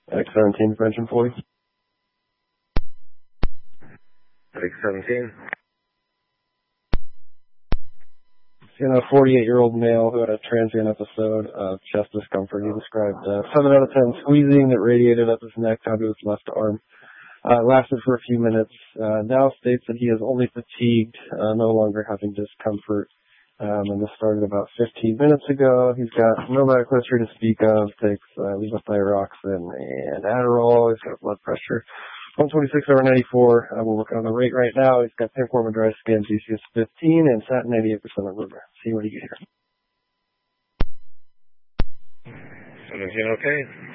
X17 prevention fully. X17. In a 48-year-old male who had a transient episode of chest discomfort. He described 7 out of 10 squeezing that radiated up his neck down to his left arm. It lasted for a few minutes. Now states that he is only fatigued, no longer having discomfort. And this started about 15 minutes ago. He's got no medical history to speak of. Takes levothyroxine and Adderall. He's got blood pressure 126/94. We're working on the rate right now. He's got pinform and dry skin, GCS 15, and satin 98% of liver. See what you get here. 17 okay.